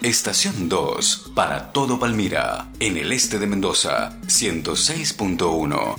Estación 2, para todo Palmira, en el este de Mendoza, 106.1.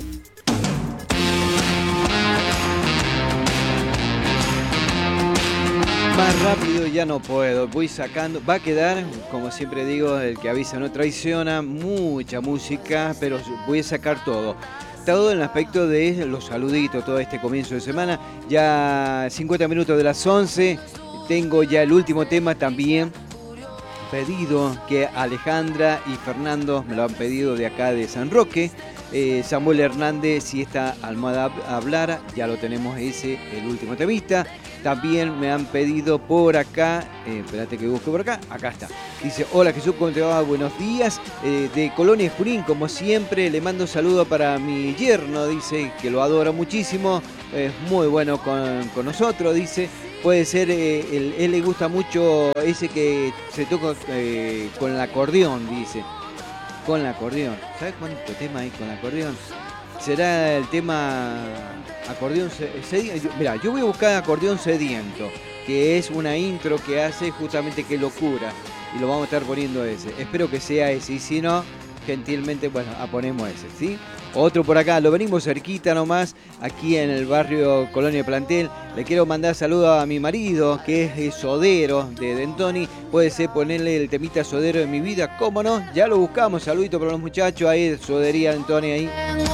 Más rápido ya no puedo, voy sacando, va a quedar, como siempre digo, el que avisa no traiciona, mucha música, pero voy a sacar todo. Todo en el aspecto de los saluditos, todo este comienzo de semana, ya 50 minutos de las 11, tengo ya el último tema también pedido, que Alejandra y Fernando me lo han pedido de acá de San Roque. Samuel Hernández, si esta almohada hablara, ya lo tenemos ese, el último temista. También me han pedido por acá, espérate que busque por acá está. Dice, hola Jesús, ¿cómo te va? Buenos días. De Colonia Junín, como siempre, le mando un saludo para mi yerno, dice que lo adora muchísimo, es muy bueno con nosotros, dice. Puede ser, él le gusta mucho ese que se toca con el acordeón, dice. Con el acordeón. ¿Sabes cuánto tema hay con el acordeón? Será el tema acordeón sediento. Mirá, yo voy a buscar acordeón sediento, que es una intro que hace justamente Qué locura. Y lo vamos a estar poniendo ese. Espero que sea ese. Y si no, gentilmente, bueno, ponemos ese, ¿sí? Otro por acá, lo venimos cerquita nomás, aquí en el barrio Colonia Plantel. Le quiero mandar saludos a mi marido, que es sodero de Dentoni. Puede ser ponerle el temita sodero de mi vida, ¿cómo no? Ya lo buscamos, saludito para los muchachos ahí, sodería Dentoni ahí.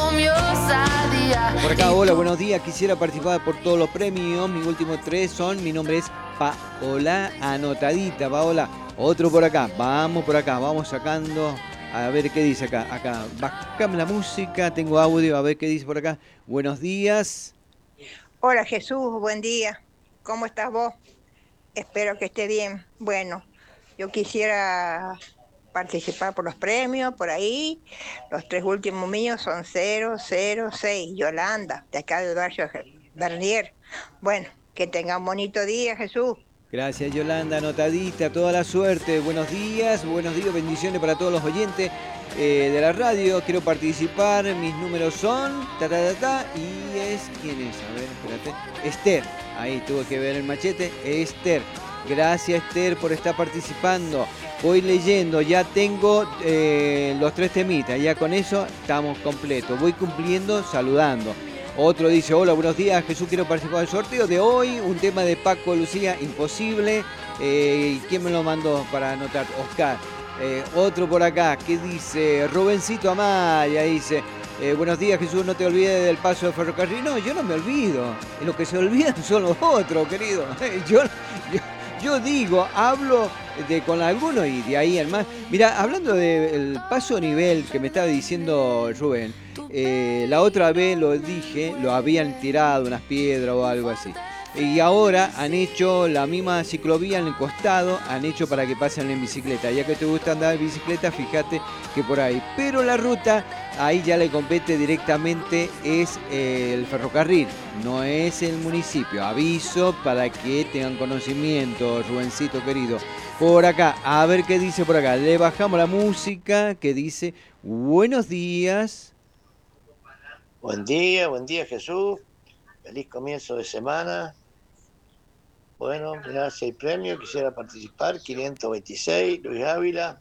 Por acá, hola, buenos días, quisiera participar por todos los premios, mis últimos 3 son, mi nombre es Paola, anotadita, Paola. Otro por acá, vamos por acá, vamos sacando. A ver qué dice acá. Acá, bajame la música, tengo audio, a ver qué dice por acá. Buenos días. Hola Jesús, buen día. ¿Cómo estás vos? Espero que esté bien. Bueno, yo quisiera participar por los premios, por ahí. Los 3 últimos míos son 006. Yolanda, de acá del barrio Bernier. Bueno, que tengan un bonito día, Jesús. Gracias Yolanda, anotadita, toda la suerte. Buenos días, bendiciones para todos los oyentes de la radio. Quiero participar, mis números son y es, ¿quién es? A ver, espérate. Esther, ahí tuve que ver el machete. Esther, gracias Esther por estar participando. Voy leyendo, ya tengo los 3 temitas, ya con eso estamos completos. Voy cumpliendo, saludando. Otro dice, hola, buenos días, Jesús, quiero participar del sorteo de hoy, un tema de Paco Lucía, Imposible. ¿Quién me lo mandó para anotar? Oscar. Otro por acá, que dice, Rubencito Amaya, dice, buenos días, Jesús, no te olvides del paso de ferrocarril. No, yo no me olvido, los que se olvidan son los otros, querido. Yo digo, hablo con algunos y de ahí al más. Mira, hablando del paso a nivel que me estaba diciendo Rubén, la otra vez lo dije, lo habían tirado unas piedras o algo así. Y ahora han hecho la misma ciclovía en el costado, han hecho para que pasen en bicicleta. Ya que te gusta andar en bicicleta, fíjate que por ahí. Pero la ruta, ahí ya le compete directamente, es el ferrocarril, no es el municipio. Aviso para que tengan conocimiento, Rubencito querido. Por acá, a ver qué dice por acá. Le bajamos la música que dice, buenos días. Buen día Jesús. Feliz comienzo de semana. Bueno, gracias el premio, quisiera participar, 526, Luis Ávila.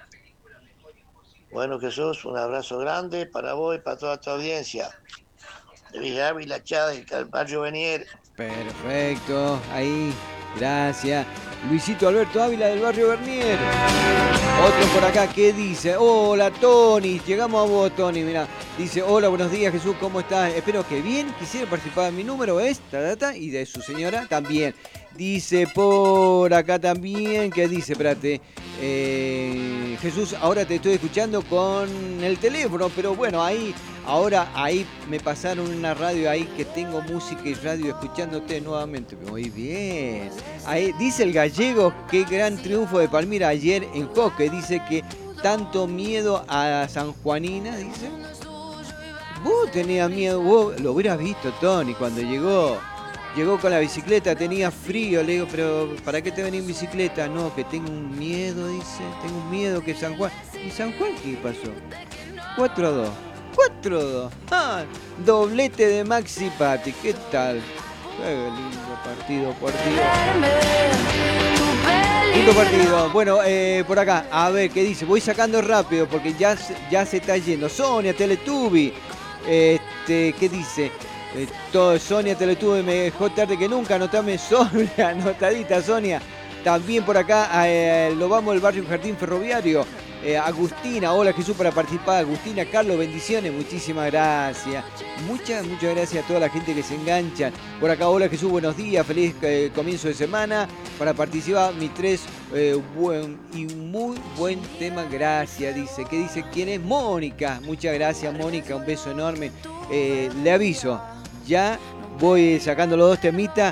Bueno Jesús, un abrazo grande para vos y para toda tu audiencia. Luis Ávila, Chávez, del barrio Benier. Perfecto, ahí, gracias. Luisito Alberto Ávila del barrio Bernier. Otro por acá que dice, hola Tony, llegamos a vos Tony, mirá. Dice, hola, buenos días Jesús, ¿cómo estás? Espero que bien, quisiera participar, mi número es, y de su señora también. Dice por acá también, ¿qué dice? Espérate, Jesús, ahora te estoy escuchando con el teléfono, pero bueno, ahí me pasaron una radio ahí que tengo música y radio escuchándote nuevamente. Muy bien. Ahí dice el gallego, qué gran triunfo de Palmira ayer en hockey. Dice que tanto miedo a San Juanina, dice. Vos tenías miedo, vos lo hubieras visto, Tony, cuando llegó con la bicicleta, tenía frío, le digo, pero ¿para qué te venís en bicicleta? No, que tengo un miedo, dice, tengo un miedo que San Juan. ¿Y San Juan qué pasó? 4-2. 4-2. Ah, doblete de Maxi Patti, ¿qué tal? Qué lindo partido por Dios. Punto partido. Bueno, por acá, a ver qué dice. Voy sacando rápido porque ya se está yendo. Sonia Teletubi. ¿Qué dice? Sonia Teletubi, mejor tarde que nunca. Anotame, Sonia, anotadita, Sonia. También por acá, lo vamos del barrio Jardín Ferroviario. Agustina, hola Jesús para participar. Agustina, Carlos, bendiciones, muchísimas gracias. Muchas gracias a toda la gente que se engancha. Por acá, hola Jesús, buenos días, feliz comienzo de semana. Para participar, mi 3, buen y muy buen tema, gracias, dice. ¿Qué dice? ¿Quién es? Mónica. Muchas gracias, Mónica, un beso enorme. Le aviso, ya voy sacando los 2 temitas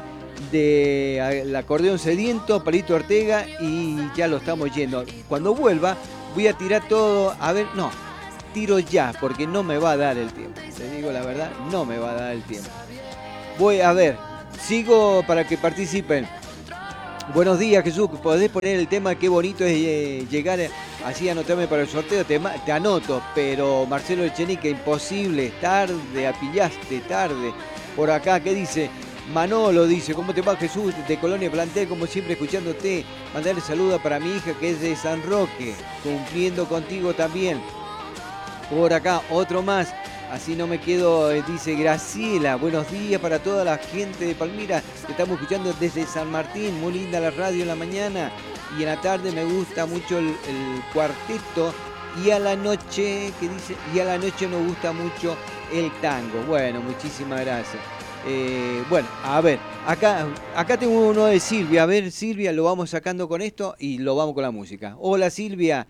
del acordeón sediento, Palito Ortega, y ya lo estamos yendo. Cuando vuelva, voy a tirar todo, a ver, no, tiro ya, porque no me va a dar el tiempo. Te digo la verdad, no me va a dar el tiempo. Voy a ver, sigo para que participen. Buenos días, Jesús, podés poner el tema, qué bonito es llegar así, anotarme para el sorteo, te anoto, pero Marcelo Echenique, imposible, tarde, apillaste, tarde. Por acá, ¿qué dice? Manolo dice, ¿cómo te va Jesús? De Colonia Plantel, como siempre escuchándote. Mandarle saludos para mi hija que es de San Roque, cumpliendo contigo también. Por acá, otro más, así no me quedo, dice Graciela, buenos días para toda la gente de Palmira, que estamos escuchando desde San Martín, muy linda la radio en la mañana y en la tarde me gusta mucho el cuarteto y a la noche, ¿qué dice? Y a la noche nos gusta mucho el tango. Bueno, muchísimas gracias. Bueno, a ver, acá tengo uno de Silvia. A ver, Silvia, lo vamos sacando con esto y lo vamos con la música. Hola, Silvia.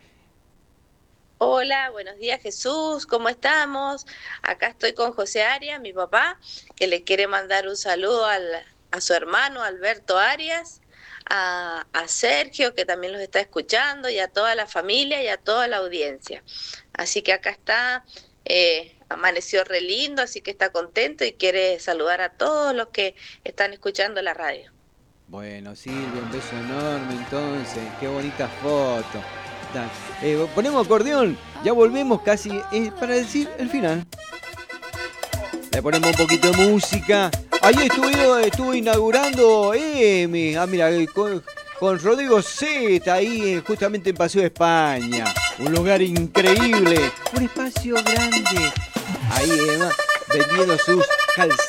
Hola, buenos días Jesús, ¿cómo estamos? Acá estoy con José Arias, mi papá, que le quiere mandar un saludo a su hermano Alberto Arias, a Sergio, que también los está escuchando, y a toda la familia y a toda la audiencia. Así que acá está. Amaneció re lindo, así que está contento y quiere saludar a todos los que están escuchando la radio. Bueno, Silvia, un beso enorme entonces, qué bonita foto. Ponemos acordeón, ya volvemos casi para decir el final. Le ponemos un poquito de música. Ayer estuve inaugurando mira, con Rodrigo Z, ahí justamente en Paseo de España. Un lugar increíble, un espacio grande. Ahí vendiendo sus calzados.